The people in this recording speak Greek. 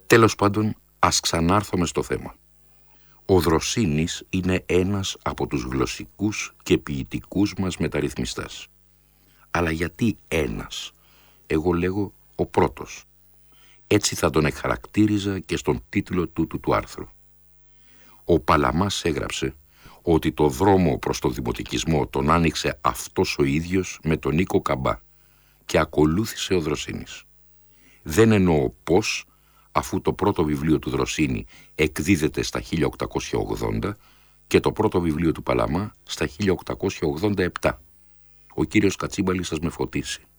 Τέλος πάντων, ας ξανάρθουμε στο θέμα. Ο Δροσίνης είναι ένας από τους γλωσσικούς και ποιητικούς μας μεταρρυθμιστές. Αλλά γιατί ένας? Εγώ λέγω ο πρώτος. Έτσι θα τον εκχαρακτήριζα και στον τίτλο του άρθρου. Ο Παλαμάς έγραψε ότι το δρόμο προς το δημοτικισμό τον άνοιξε αυτός ο ίδιος με τον Νίκο Καμπά και ακολούθησε ο Δροσίνης. Δεν εννοώ πώς, αφού το πρώτο βιβλίο του Δροσίνη εκδίδεται στα 1880 και το πρώτο βιβλίο του Παλαμά στα 1887. Ο κύριος Κατσίμπαλης σας με φωτίσει.